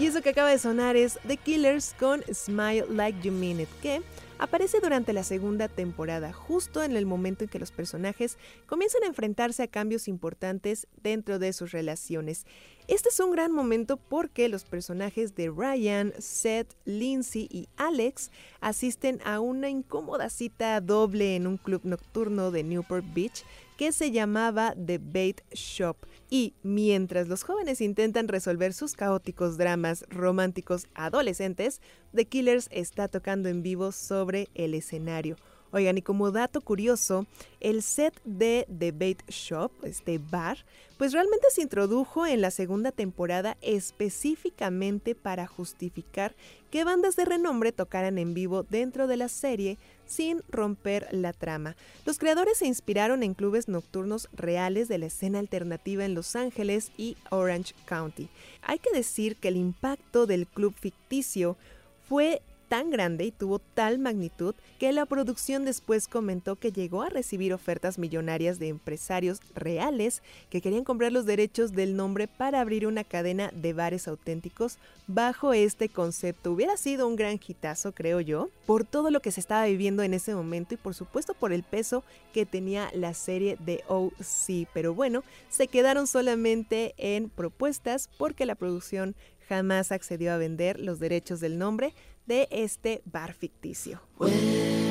Y eso que acaba de sonar es The Killers con Smile Like You Mean It, que aparece durante la segunda temporada, justo en el momento en que los personajes comienzan a enfrentarse a cambios importantes dentro de sus relaciones. Este es un gran momento porque los personajes de Ryan, Seth, Lindsay y Alex asisten a una incómoda cita doble en un club nocturno de Newport Beach que se llamaba The Bait Shop. Y mientras los jóvenes intentan resolver sus caóticos dramas románticos adolescentes, The Killers está tocando en vivo sobre el escenario. Oigan, y como dato curioso, el set de The Bait Shop, este bar, pues realmente se introdujo en la segunda temporada específicamente para justificar que bandas de renombre tocaran en vivo dentro de la serie sin romper la trama. Los creadores se inspiraron en clubes nocturnos reales de la escena alternativa en Los Ángeles y Orange County. Hay que decir que el impacto del club ficticio fue tan grande y tuvo tal magnitud que la producción después comentó que llegó a recibir ofertas millonarias de empresarios reales que querían comprar los derechos del nombre para abrir una cadena de bares auténticos bajo este concepto. Hubiera sido un gran hitazo, creo yo, por todo lo que se estaba viviendo en ese momento y por supuesto por el peso que tenía la serie de OC, pero bueno, se quedaron solamente en propuestas porque la producción jamás accedió a vender los derechos del nombre de este bar ficticio.